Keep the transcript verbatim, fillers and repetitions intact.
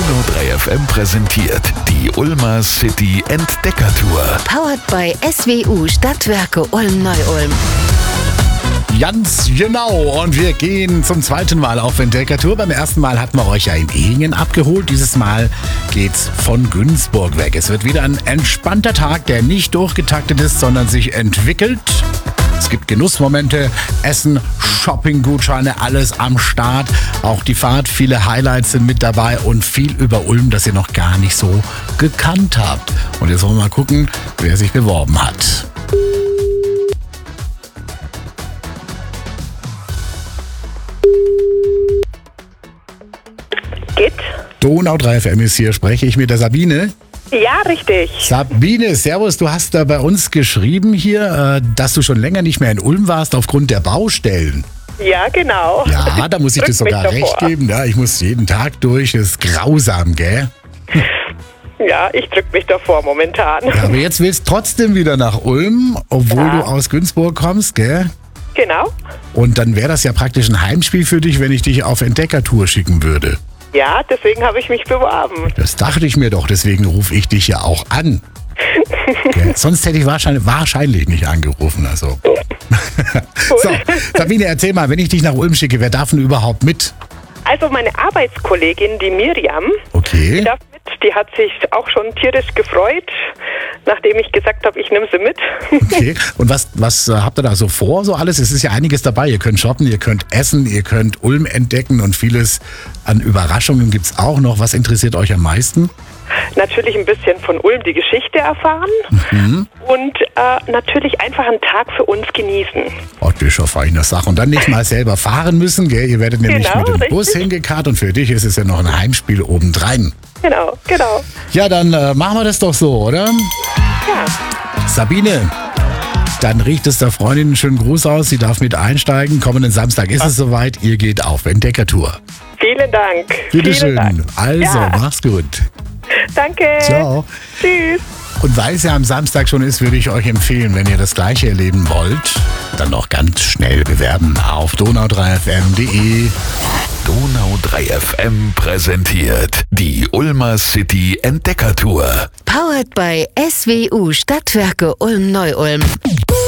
Donau drei F M präsentiert die Ulmer City Entdeckertour. Powered by S W U Stadtwerke Ulm-Neu-Ulm. Ganz genau. Und wir gehen zum zweiten Mal auf Entdeckertour. Beim ersten Mal hatten wir euch ja in Ehingen abgeholt. Dieses Mal geht's von Günzburg weg. Es wird wieder ein entspannter Tag, der nicht durchgetaktet ist, sondern sich entwickelt. Es gibt Genussmomente, Essen, Shopping-Gutscheine, alles am Start. Auch die Fahrt, viele Highlights sind mit dabei und viel über Ulm, das ihr noch gar nicht so gekannt habt. Und jetzt wollen wir mal gucken, wer sich beworben hat. Geht? Donau drei F M ist hier, spreche ich mit der Sabine. Ja, richtig. Sabine, servus, du hast da bei uns geschrieben hier, äh, dass du schon länger nicht mehr in Ulm warst aufgrund der Baustellen. Ja, genau. Ja, da muss ich dir Drück mich sogar recht davor. geben. Ja, ich muss jeden Tag durch, das ist grausam, gell? Ja, ich drück mich davor momentan. Ja, aber jetzt willst du trotzdem wieder nach Ulm, obwohl Ja. du aus Günzburg kommst, gell? Genau. Und dann wäre das ja praktisch ein Heimspiel für dich, wenn ich dich auf Entdeckertour schicken würde. Ja, deswegen habe ich mich beworben. Das dachte ich mir doch, deswegen rufe ich dich ja auch an. Gell? Sonst hätte ich wahrscheinlich, wahrscheinlich nicht angerufen. Also. So, Sabine, erzähl mal, wenn ich dich nach Ulm schicke, wer darf denn überhaupt mit? Also meine Arbeitskollegin, die Miriam, die Okay. darf mit. Die hat sich auch schon tierisch gefreut, nachdem ich gesagt habe, ich nehme sie mit. Okay. Und was, was äh, habt ihr da so vor, so alles? Es ist ja einiges dabei. Ihr könnt shoppen, ihr könnt essen, ihr könnt Ulm entdecken und vieles an Überraschungen gibt's auch noch. Was interessiert euch am meisten? Natürlich ein bisschen von Ulm die Geschichte erfahren und äh, natürlich einfach einen Tag für uns genießen. Oh, das ist schon feine Sache. Und dann nicht mal selber fahren müssen, gell? Ihr werdet nämlich Genau, mit dem richtig. Bus hingekarrt und für dich ist es ja noch ein Heimspiel obendrein. Genau, genau. Ja, dann äh, machen wir das doch so, oder? Ja, Sabine, dann riecht es der Freundin einen schönen Gruß aus. Sie darf mit einsteigen. Kommenden Samstag ist es soweit. Ihr geht auf Entdeckertour. vielen Dank. Bitteschön. Vielen Dank. Also, Ja. mach's gut. Danke. Ciao. Tschüss. Und weil es ja am Samstag schon ist, würde ich euch empfehlen, wenn ihr das Gleiche erleben wollt, dann noch ganz schnell bewerben auf donau drei f m punkt d e. Donau drei F M präsentiert die Ulmer City Entdeckertour. Powered by S W U Stadtwerke Ulm-Neu-Ulm.